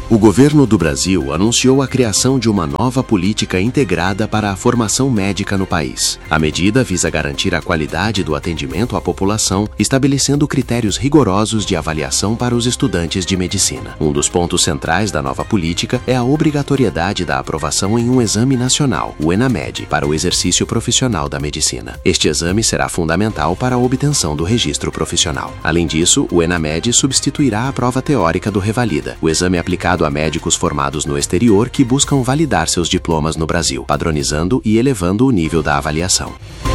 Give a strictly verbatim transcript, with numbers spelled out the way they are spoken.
O governo do Brasil anunciou a criação de uma nova política integrada para a formação médica no país. A medida visa garantir a qualidade do atendimento à população, estabelecendo critérios rigorosos de avaliação para os estudantes de medicina. Um dos pontos centrais da nova política é a obrigatoriedade da aprovação em um exame nacional, o ENAMED, para o exercício profissional da medicina. Este exame será fundamental para a obtenção do registro profissional. Além disso, o ENAMED substituirá a prova teórica do Revalida, o exame aplicado a médicos formados no exterior que buscam validar seus diplomas no Brasil, padronizando e elevando o nível da avaliação.